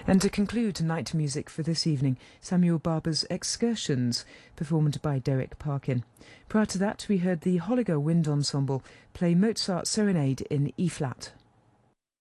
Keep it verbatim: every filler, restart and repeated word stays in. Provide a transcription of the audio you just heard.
And to conclude night music for this evening, Samuel Barber's Excursions, performed by Derek Parkin. Prior to that, we heard the Holliger Wind Ensemble play Mozart's Serenade in E-flat.